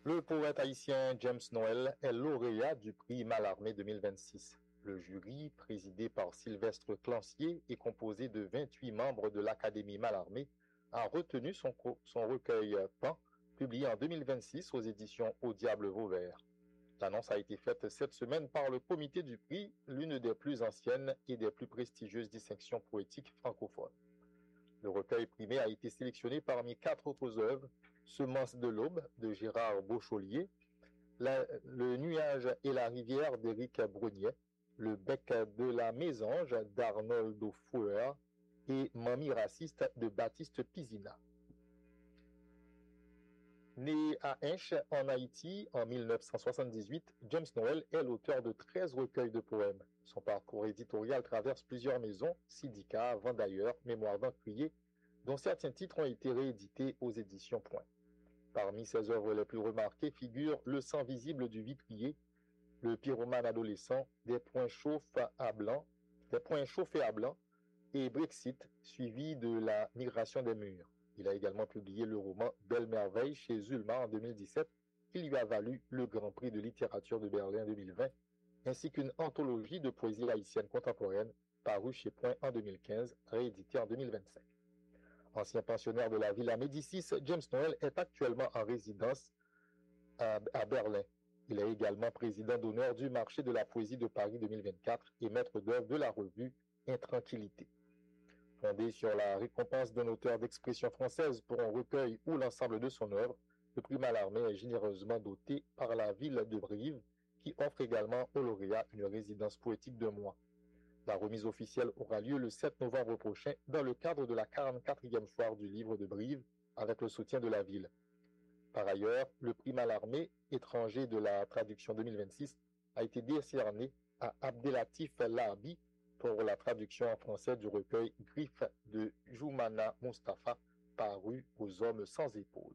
Le poète haïtien James Noël est lauréat du prix Mallarmé 2026. Le jury, présidé par Sylvestre Clancier et composé de 28 membres de l'Académie Mallarmé, a retenu son recueil Pan, publié en 2026 aux éditions Au Diable Vauvert. L'annonce a été faite cette semaine par le comité du prix, l'une des plus anciennes et des plus prestigieuses distinctions poétiques francophones. Le recueil primé a été sélectionné parmi 4 autres œuvres: Semences de l'aube de Gérard Beaucholier, Le nuage et la rivière d'Éric Brunier, Le bec de la mésange d'Arnoldo Fouer et Mamie raciste de Baptiste Pizina. Né à Hinche, en Haïti, en 1978, James Noël est l'auteur de 13 recueils de poèmes. Son parcours éditorial traverse plusieurs maisons, Syndicat, Vendailleurs, Mémoire d'Encrier, dont certains titres ont été réédités aux éditions Point. Parmi ses œuvres les plus remarquées figurent Le sang visible du vitrier, Le pyromane adolescent, Des points chauffés à blanc et Brexit, suivi de La migration des murs. Il a également publié le roman Belle Merveille chez Zulma en 2017, qui lui a valu le Grand Prix de littérature de Berlin 2020, ainsi qu'une anthologie de poésie haïtienne contemporaine parue chez Point en 2015, rééditée en 2025. Ancien pensionnaire de la Villa Médicis, James Noël est actuellement en résidence à Berlin. Il est également président d'honneur du marché de la poésie de Paris 2024 et maître d'œuvre de la revue Intranquillité. Fondé sur la récompense d'un auteur d'expression française pour un recueil ou l'ensemble de son œuvre, le prix Mallarmé est généreusement doté par la ville de Brive, qui offre également au lauréat une résidence poétique de mois. La remise officielle aura lieu le 7 novembre prochain dans le cadre de la 44e foire du livre de Brive, avec le soutien de la ville. Par ailleurs, le prix Mallarmé, étranger de la traduction 2026, a été décerné à Abdelatif Larbi pour la traduction en français du recueil Griffes de Joumana Mustafa, paru aux Hommes sans épaules.